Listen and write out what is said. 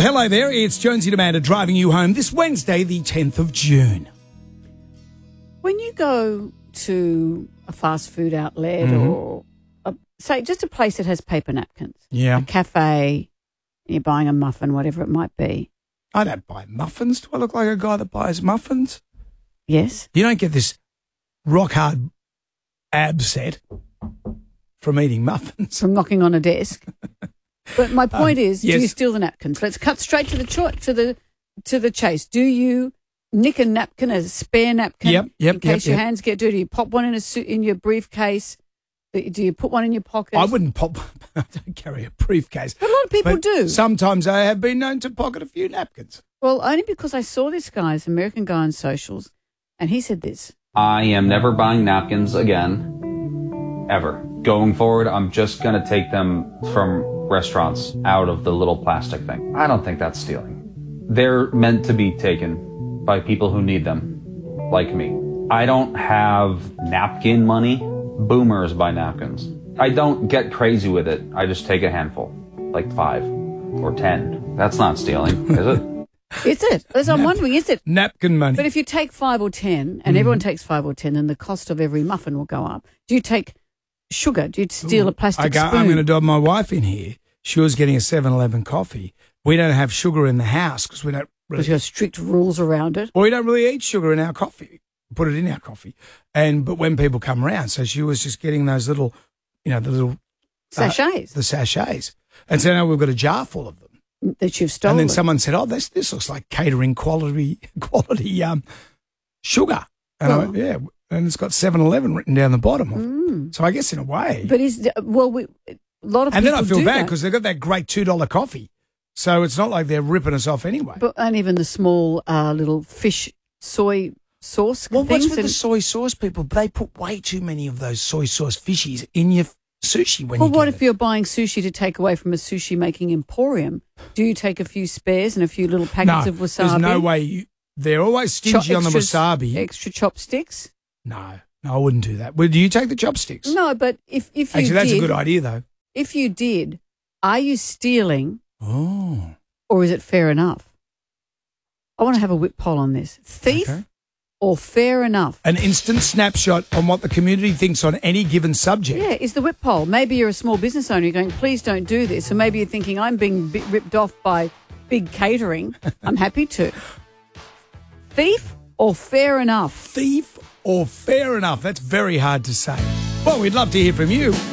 Hello there, it's Jonesy and Amanda driving you home this Wednesday, the 10th of June. When you go to a fast food outlet or, say, just a place that has paper napkins, a cafe, and you're buying a muffin, whatever it might be. I don't buy muffins. Do I look like a guy that buys muffins? Yes. You don't get this rock-hard ab set from eating muffins. From knocking on a desk. But my point is, yes. do you steal the napkins? Let's cut straight to the chase. Do you nick a napkin, a spare napkin, in case your hands get dirty? You pop one in your briefcase. Do you put one in your pocket? I wouldn't pop. I don't carry a briefcase. But a lot of people do. Sometimes I have been known to pocket a few napkins. Well, only because I saw this guy, this American guy on socials, and he said this. I am never buying napkins again, ever. Going forward, I'm just going to take them from restaurants out of the little plastic thing. I don't think that's stealing. They're meant to be taken by people who need them, like me. I don't have napkin money. Boomers buy napkins. I don't get crazy with it. I just take a handful, like 5 or 10. That's not stealing, is it? Is it? As I'm wondering, is it? Napkin money. But if you take 5 or 10, and everyone takes 5 or 10, then the cost of every muffin will go up. Do you take sugar? Do you steal a plastic spoon? I'm going to dob my wife in here. She was getting a 7-Eleven coffee. We don't have sugar in the house because we don't really... Because you have strict rules around it. Well, we don't really eat sugar in our coffee. Put it in our coffee. But when people come around, so she was just getting those little, the little... Sachets. The sachets. And so now we've got a jar full of them. That you've stolen. And then someone said, oh, this looks like catering quality sugar. And and it's got 7-Eleven written down the bottom. So I guess in a way. But a lot of people do that. And then I feel bad because they've got that great $2 coffee. So it's not like they're ripping us off anyway. And even the small little fish soy sauce Well, things. what's with the soy sauce people? They put way too many of those soy sauce fishies in your sushi when you what if you're buying sushi to take away from a sushi making emporium? Do you take a few spares and a few little packets of wasabi? There's no way. They're always stingy on the wasabi. Extra chopsticks? No, I wouldn't do that. Well, do you take the chopsticks? No, but if you Actually, that's a good idea, though. If you did, are you stealing? Oh. Or is it fair enough? I want to have a whip poll on this. Thief or fair enough? An instant snapshot on what the community thinks on any given subject. Yeah, is the whip poll. Maybe you're a small business owner, you're going, please don't do this. Or maybe you're thinking, I'm being ripped off by big catering. I'm happy to. Thief or fair enough? Thief or fair enough? That's very hard to say. Well, we'd love to hear from you.